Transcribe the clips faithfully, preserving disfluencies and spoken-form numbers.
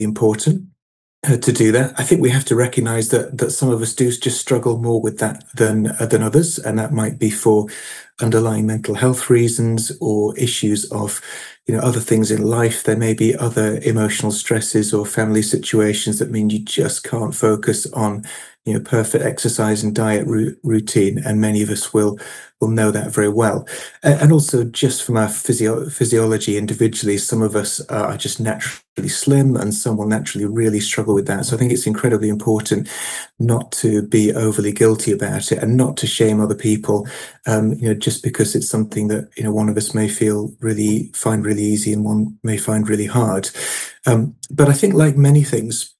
important uh, to do that. I think we have to recognize that that some of us do just struggle more with that than uh, than others, and that might be for underlying mental health reasons or issues of, you know, other things in life. There may be other emotional stresses or family situations that mean you just can't focus on, you know, perfect exercise and diet ru- routine, and many of us will will know that very well. Uh, and also, just from our physio- physiology individually, some of us are just naturally slim, and some will naturally really struggle with that. So I think it's incredibly important not to be overly guilty about it, and not to shame other people, um, you know, just because it's something that, you know, one of us may feel really find really easy and one may find really hard. Um, but I think, like many things,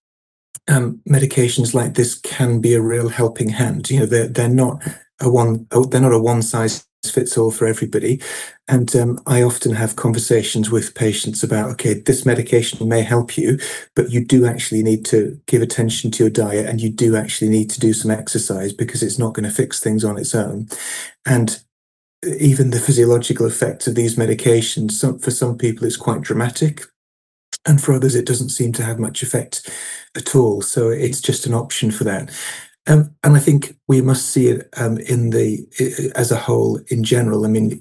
um, medications like this can be a real helping hand. You know, they're they're not a one they're not a one size fits all for everybody. And um, I often have conversations with patients about, okay, this medication may help you, but you do actually need to give attention to your diet, and you do actually need to do some exercise, because it's not going to fix things on its own. And even the physiological effects of these medications, some, for some people, it's quite dramatic. And for others, it doesn't seem to have much effect at all. So it's just an option for that. Um, and I think we must see it um, in the as a whole in general. I mean,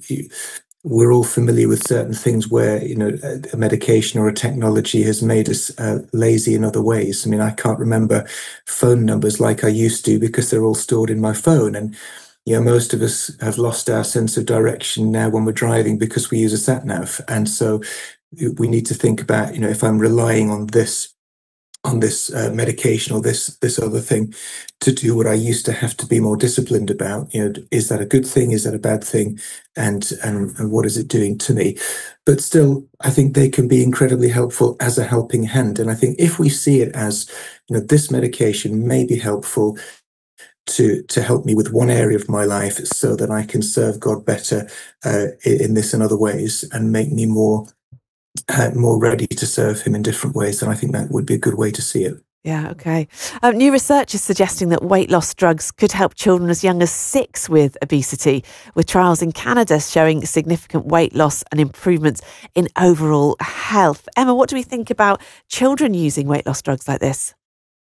we're all familiar with certain things where, you know, a medication or a technology has made us uh, lazy in other ways. I mean, I can't remember phone numbers like I used to, because they're all stored in my phone. And, you know, most of us have lost our sense of direction now when we're driving, because we use a sat nav. And so we need to think about, you know, if I'm relying on this on this uh, medication or this this other thing to do what I used to have to be more disciplined about, you know, is that a good thing? Is that a bad thing? And, and and what is it doing to me? But still, I think they can be incredibly helpful as a helping hand. And I think if we see it as, you know, this medication may be helpful to to help me with one area of my life, so that I can serve God better uh, in this and other ways, and make me more Uh, more ready to serve him in different ways, then I think that would be a good way to see it. Yeah, okay. Um, new research is suggesting that weight loss drugs could help children as young as six with obesity, with trials in Canada showing significant weight loss and improvements in overall health. Emma, what do we think about children using weight loss drugs like this?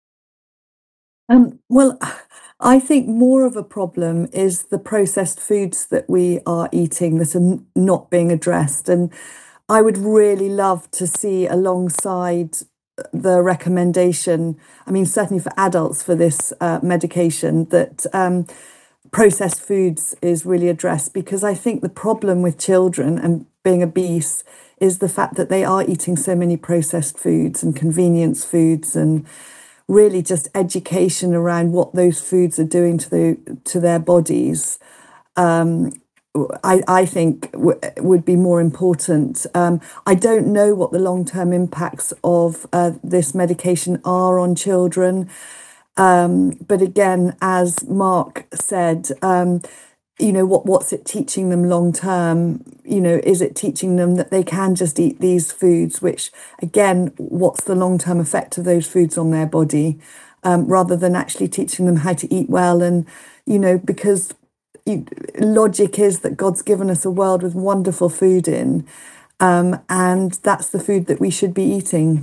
Um, well, I think more of a problem is the processed foods that we are eating that are n- not being addressed. And I would really love to see, alongside the recommendation, I mean, certainly for adults for this uh, medication, that um, processed foods is really addressed, because I think the problem with children and being obese is the fact that they are eating so many processed foods and convenience foods, and really just education around what those foods are doing to the to their bodies. Um, I, I think w- would be more important. Um, I don't know what the long-term impacts of uh, this medication are on children. Um, but again, as Mark said, um, you know, what what's it teaching them long-term? You know, is it teaching them that they can just eat these foods, which, again, what's the long-term effect of those foods on their body, um, rather than actually teaching them how to eat well? And, you know, because logic is that God's given us a world with wonderful food in, um, and that's the food that we should be eating.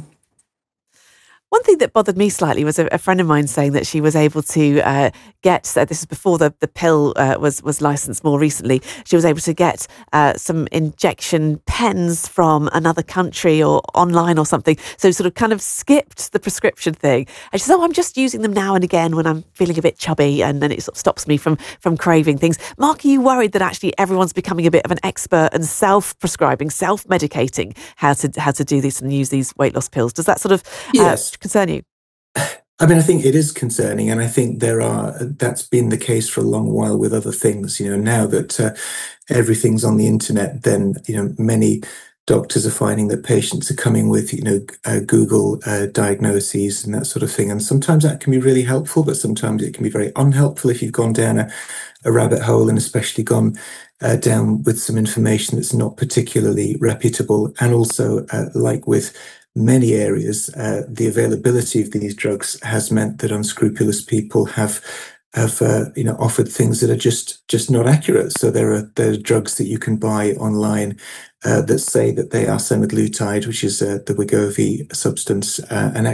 One thing that bothered me slightly was a, a friend of mine saying that she was able to uh, get, uh, this is before the, the pill uh, was, was licensed more recently, she was able to get uh, some injection pens from another country or online or something. So sort of kind of skipped the prescription thing. And she said, oh, I'm just using them now and again when I'm feeling a bit chubby, and then it sort of stops me from, from craving things. Mark, are you worried that actually everyone's becoming a bit of an expert and self-prescribing, self-medicating how to how to do this and use these weight loss pills? Does that sort of... Uh, yes. concern you? I mean, I think it is concerning, and I think there are. That's been the case for a long while with other things. You know, now that uh, everything's on the internet, then, you know, many doctors are finding that patients are coming with, you know, uh, Google uh, diagnoses and that sort of thing. And sometimes that can be really helpful, but sometimes it can be very unhelpful if you've gone down a, a rabbit hole, and especially gone uh, down with some information that's not particularly reputable. And also, uh, like with many areas, uh, the availability of these drugs has meant that unscrupulous people have have uh, you know offered things that are just just not accurate. So there are there are drugs that you can buy online uh, that say that they are semaglutide, which is uh, the Wegovy substance, uh, and